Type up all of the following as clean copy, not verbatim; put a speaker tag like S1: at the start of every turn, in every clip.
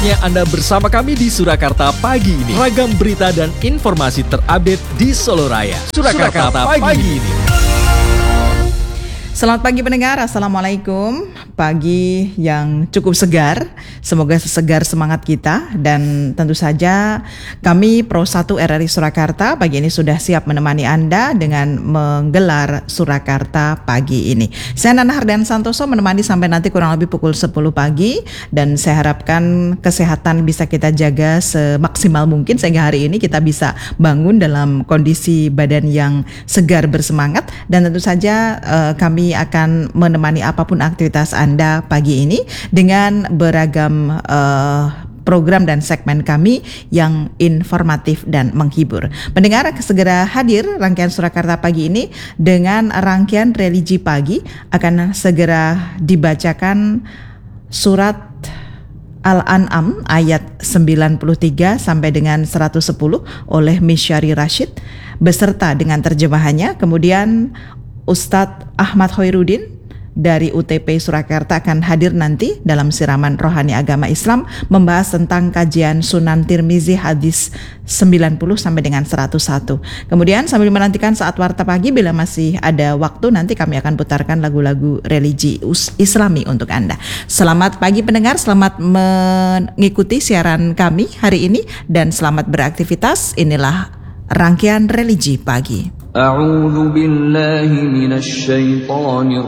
S1: Saatnya Anda bersama kami di Surakarta pagi ini. Ragam berita dan informasi terupdate di Solo Raya. Surakarta pagi ini.
S2: Selamat pagi pendengar, Assalamualaikum. Pagi yang cukup segar, semoga segar semangat kita. Dan tentu saja kami Pro 1 RRI Surakarta pagi ini sudah siap menemani Anda dengan menggelar Surakarta pagi ini. Saya Nana Hardan Santoso menemani sampai nanti kurang lebih pukul 10 pagi. Dan saya harapkan kesehatan bisa kita jaga semaksimal mungkin sehingga hari ini kita bisa bangun dalam kondisi badan yang segar bersemangat. Dan tentu saja kami akan menemani apapun aktivitas Anda pagi ini dengan beragam program dan segmen kami yang informatif dan menghibur. Pendengar segera hadir rangkaian Surakarta pagi ini dengan rangkaian religi pagi akan segera dibacakan surat Al-An'am ayat 93 sampai dengan 110 oleh Misyari Rashid beserta dengan terjemahannya. Kemudian Ustadz Ahmad Hoirudin dari UTP Surakarta akan hadir nanti dalam siraman rohani agama Islam membahas tentang kajian Sunan Tirmizi hadis 90 sampai dengan 101. Kemudian sambil menantikan saat warta pagi, bila masih ada waktu nanti kami akan putarkan lagu-lagu religi Islami untuk Anda. Selamat pagi pendengar, selamat mengikuti siaran kami hari ini dan selamat beraktivitas. Inilah rangkaian religi pagi.
S3: A'udzu billahi minasy syaithanir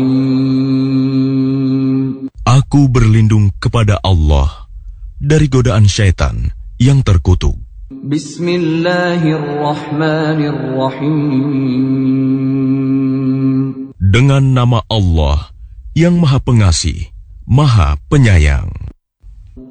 S3: rajim.
S4: Aku berlindung kepada Allah dari godaan syaitan yang terkutuk.
S3: Bismillahirrahmanirrahim.
S4: Dengan nama Allah yang Maha Pengasih, Maha Penyayang.